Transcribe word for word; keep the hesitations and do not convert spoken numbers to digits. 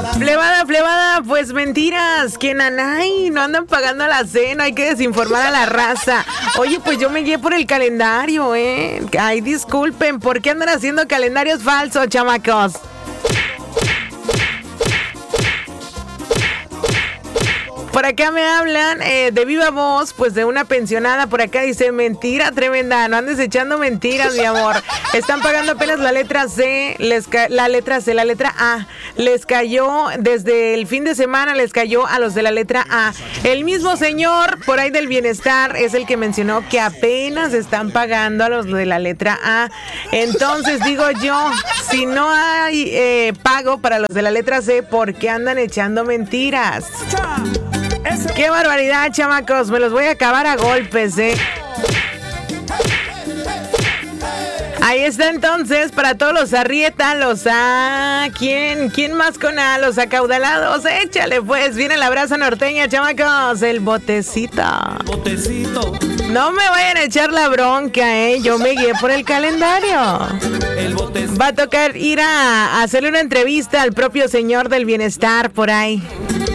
Plebada, plebada, pues mentiras, que nanay, no andan pagando la cena, hay que desinformar a la raza. Oye, pues yo me guié por el calendario, eh. Ay, disculpen, ¿por qué andan haciendo calendarios falsos, chamacos? Por acá me hablan eh, de viva voz, pues de una pensionada. Por acá dice, mentira tremenda, no andes echando mentiras, mi amor. Están pagando apenas la letra C, les ca- la letra C, la letra A. Les cayó desde el fin de semana, les cayó a los de la letra A. El mismo señor, por ahí del bienestar, es el que mencionó que apenas están pagando a los de la letra A. Entonces digo yo, si no hay eh, pago para los de la letra C, ¿por qué andan echando mentiras? ¡Qué barbaridad, chamacos! Me los voy a acabar a golpes, ¿eh? Ahí está entonces para todos los arrieta, los A. ¿Quién? ¿Quién más con A? Los acaudalados. Échale, pues. Viene la brasa norteña, chamacos. El botecito. Botecito. No me vayan a echar la bronca, ¿eh? Yo me guié por el calendario. El botecito. Va a tocar ir a hacerle una entrevista al propio señor del bienestar por ahí.